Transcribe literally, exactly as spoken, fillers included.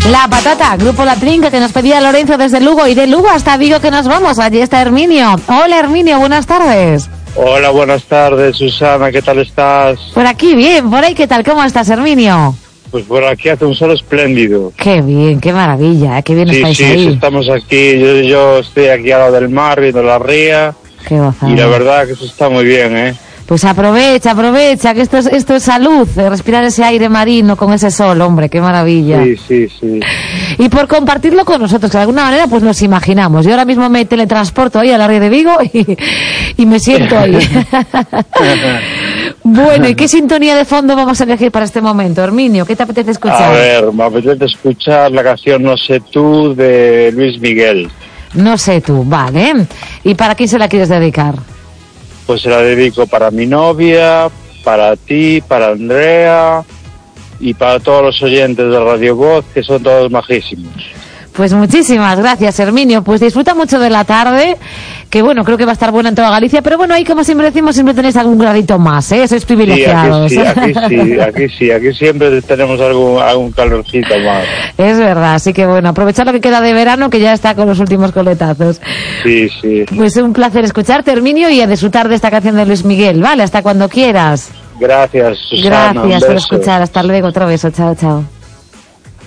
La Patata, Grupo La Trinca, que nos pedía Lorenzo desde Lugo, y de Lugo hasta Vigo que nos vamos. Allí está Herminio. Hola Herminio, buenas tardes. Hola, buenas tardes, Susana, ¿qué tal estás? Por aquí bien, por ahí, ¿qué tal? ¿Cómo estás, Herminio? Pues por aquí hace un sol espléndido. Qué bien, qué maravilla, qué bien sí, estáis sí, ahí. Sí, estamos aquí, yo, yo estoy aquí al lado del mar, viendo la ría. Qué gozada. Y la verdad que eso está muy bien, ¿eh? Pues aprovecha, aprovecha, que esto es, esto es salud, eh, respirar ese aire marino con ese sol, hombre, qué maravilla. Sí, sí, sí. Y por compartirlo con nosotros, que de alguna manera pues nos imaginamos. Yo ahora mismo me teletransporto ahí a la ría de Vigo y, y me siento ahí. Bueno, ¿y qué sintonía de fondo vamos a elegir para este momento, Herminio? ¿Qué te apetece escuchar? A ver, me apetece escuchar la canción No sé tú de Luis Miguel. No sé tú, vale. ¿Y para quién se la quieres dedicar? Pues se la dedico para mi novia, para ti, para Andrea y para todos los oyentes de Radio Voz, que son todos majísimos. Pues muchísimas gracias, Herminio. Pues disfruta mucho de la tarde, que bueno, creo que va a estar buena en toda Galicia, pero bueno, ahí como siempre decimos, siempre tenéis algún gradito más, ¿eh? Sois privilegiados. Sí, aquí sí, aquí sí, aquí sí, aquí siempre tenemos algún, algún calorcito más. Es verdad, así que bueno, aprovechar lo que queda de verano, que ya está con los últimos coletazos. Sí, sí. Pues un placer escucharte, Herminio, y a disfrutar de esta canción de Luis Miguel, ¿vale? Hasta cuando quieras. Gracias, Susana. Gracias por escuchar, hasta luego, otro beso, chao, chao.